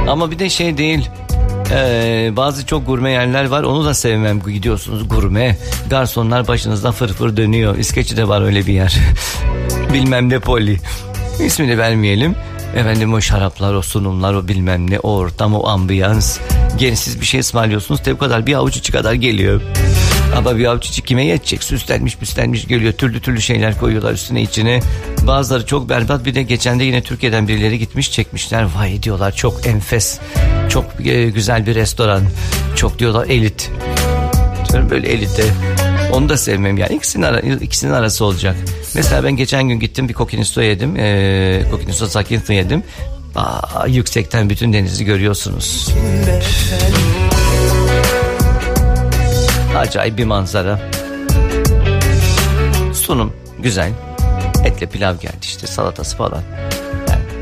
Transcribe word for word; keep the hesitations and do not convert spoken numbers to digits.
Ama bir de şey değil. Ee, bazı çok gurme yerler var, onu da sevmem. Gidiyorsunuz gurme, garsonlar başınızdan fırfır dönüyor. İskeçe'de var öyle bir yer. Bilmem ne Poli, ismini vermeyelim. Efendim o şaraplar, o sunumlar, o bilmem ne, o ortam, o ambiyans. Gençsiz bir şey ısmarlıyorsunuz, tabi kadar bir avuç içi kadar geliyor. Ama bir avuç içi kime yetecek? Süslenmiş püslenmiş geliyor, türlü türlü şeyler koyuyorlar üstüne içine. Bazıları çok berbat. Bir de geçen de yine Türkiye'den birileri gitmiş, çekmişler. Vay diyorlar, çok enfes, çok e, güzel bir restoran, çok diyorlar elit. Diyorum böyle elite. Onu da sevmem yani. İkisinin, ara, ikisinin arası olacak. Mesela ben geçen gün gittim, bir kokinisto yedim. Ee, kokinisto sakinto yedim. Aa, yüksekten bütün denizi görüyorsunuz. Acayip bir manzara. Sunum güzel. Etle pilav geldi işte, salatası falan.